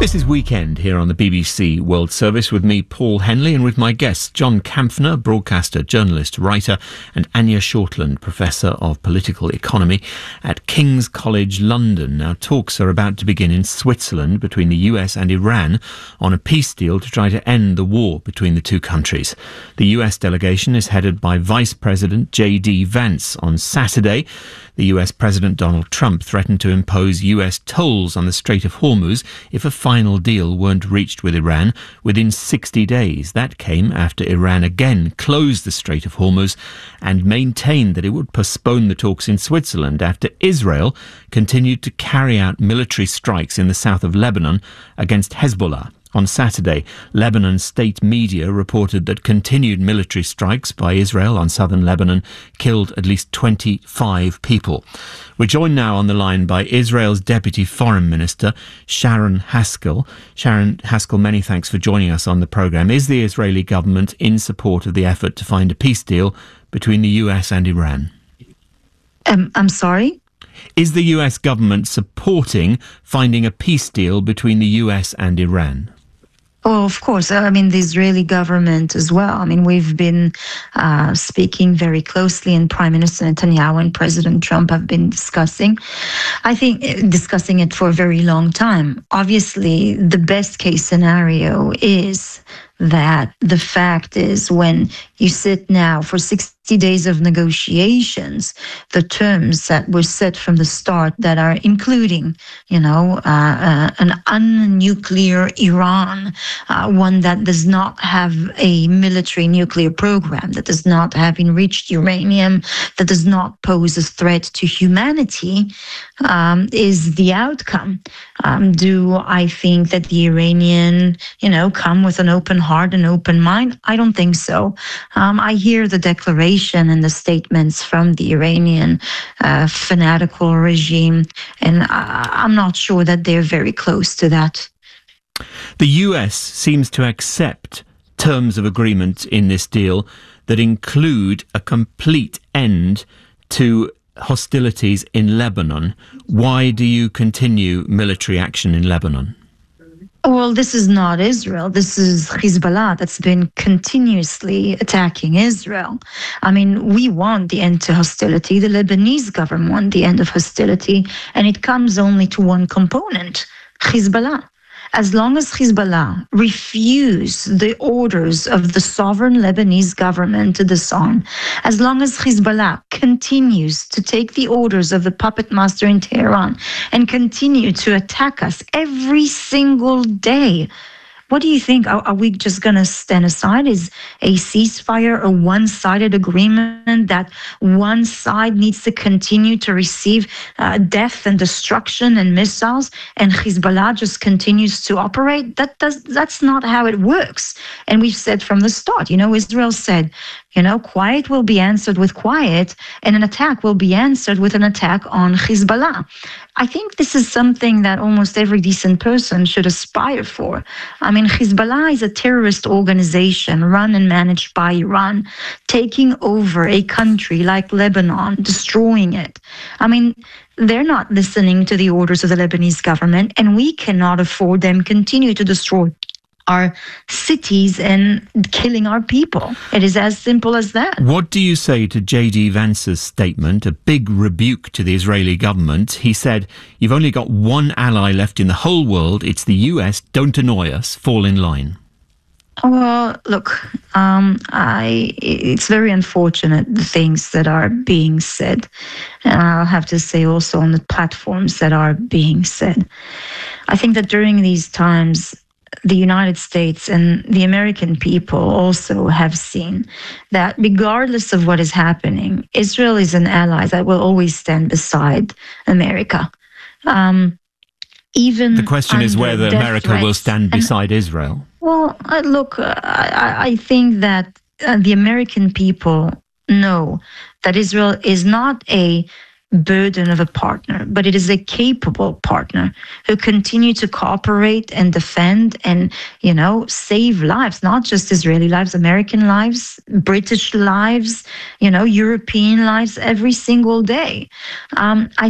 This is Weekend here on the BBC World Service with me, Paul Henley, and with my guests, John Kampfner, broadcaster, journalist, writer, and Anya Shortland, Professor of Political Economy at King's College London. Now, talks are about to begin in Switzerland between the US and Iran on a peace deal to try to end the war between the two countries. The US delegation is headed by Vice President J.D. Vance. On Saturday, the US President Donald Trump threatened to impose US tolls on the Strait of Hormuz if a final deal weren't reached with Iran within 60 days. That came after Iran again closed the Strait of Hormuz and maintained that it would postpone the talks in Switzerland after Israel continued to carry out military strikes in the south of Lebanon against Hezbollah. On Saturday, Lebanon state media reported that continued military strikes by Israel on southern Lebanon killed at least 25 people. We're joined now on the line by Israel's Deputy Foreign Minister, Sharon Haskell. Sharon Haskell, many thanks for joining us on the programme. Is the Israeli government in support of the effort to find a peace deal between the US and Iran? I'm sorry? Is the US government supporting finding a peace deal between the US and Iran? Oh, of course. I mean, the Israeli government as well. I mean, we've been speaking very closely, and Prime Minister Netanyahu and President Trump have been discussing it for a very long time. Obviously, the best case scenario is that the fact is when you sit now for 60 days of negotiations, the terms that were set from the start that are including, an un-nuclear Iran, one that does not have a military nuclear program, that does not have enriched uranium, that does not pose a threat to humanity, is the outcome. Do I think that the Iranian, come with an open heart and open mind? I don't think so. I hear the declaration and the statements from the Iranian fanatical regime, and I'm not sure that they're very close to that. The US seems to accept terms of agreement in this deal that include a complete end to hostilities in Lebanon. Why do you continue military action in Lebanon? Well, this is not Israel. This is Hezbollah that's been continuously attacking Israel. I mean, we want the end to hostility. The Lebanese government want the end of hostility, and it comes only to one component, Hezbollah. As long as Hezbollah refuse the orders of the sovereign Lebanese government to disarm, as long as Hezbollah continues to take the orders of the puppet master in Tehran and continue to attack us every single day, what do you think? Are we just going to stand aside? Is a ceasefire a one-sided agreement that one side needs to continue to receive death and destruction and missiles, and Hezbollah just continues to operate? That's not how it works. And we've said from the start, Israel said, quiet will be answered with quiet, and an attack will be answered with an attack on Hezbollah. I think this is something that almost every decent person should aspire for. I mean, Hezbollah is a terrorist organization run and managed by Iran, taking over a country like Lebanon, destroying it. I mean, they're not listening to the orders of the Lebanese government, and we cannot afford them continue to destroy our cities and killing our people. It is as simple as that. What do you say to J.D. Vance's statement, a big rebuke to the Israeli government? He said, "You've only got one ally left in the whole world. It's the US. Don't annoy us. Fall in line." Well, look, it's very unfortunate, the things that are being said. And I'll have to say also on the platforms that are being said. I think that during these times, the United States and the American people also have seen that regardless of what is happening, Israel is an ally that will always stand beside America. Even the question is whether America will stand beside Israel. Well, look, I think that the American people know that Israel is not a burden of a partner, but it is a capable partner who continue to cooperate and defend and, save lives, not just Israeli lives, American lives, British lives, European lives every single day. I